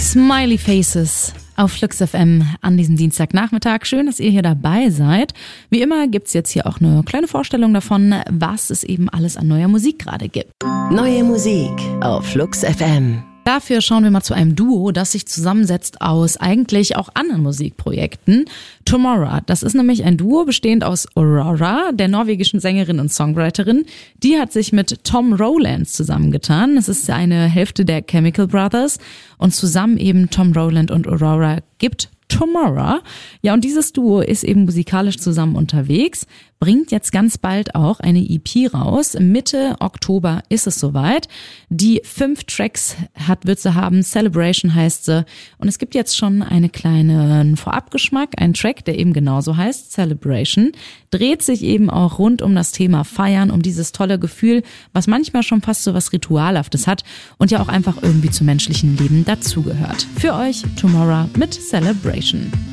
Smiley Faces auf Flux FM an diesem Dienstagnachmittag. Schön, dass ihr hier dabei seid. Wie immer gibt's jetzt hier auch eine kleine Vorstellung davon, was es eben alles an neuer Musik gerade gibt. Neue Musik auf Flux FM. Dafür schauen wir mal zu einem Duo, das sich zusammensetzt aus eigentlich auch anderen Musikprojekten. Tomorrow, das ist nämlich ein Duo bestehend aus Aurora, der norwegischen Sängerin und Songwriterin. Die hat sich mit Tom Rowlands zusammengetan. Es ist eine Hälfte der Chemical Brothers und zusammen eben Tom Rowland und Aurora gibt Tomorrow. Ja, und dieses Duo ist eben musikalisch zusammen unterwegs, bringt jetzt ganz bald auch eine EP raus. Mitte Oktober ist es soweit. Die 5 Tracks wird sie haben. Celebration heißt sie. Und es gibt jetzt schon einen kleinen Vorabgeschmack. Ein Track, der eben genauso heißt, Celebration, dreht sich eben auch rund um das Thema Feiern, um dieses tolle Gefühl, was manchmal schon fast so was Ritualhaftes hat und ja auch einfach irgendwie zum menschlichen Leben dazugehört. Für euch Tomorrow mit Celebration.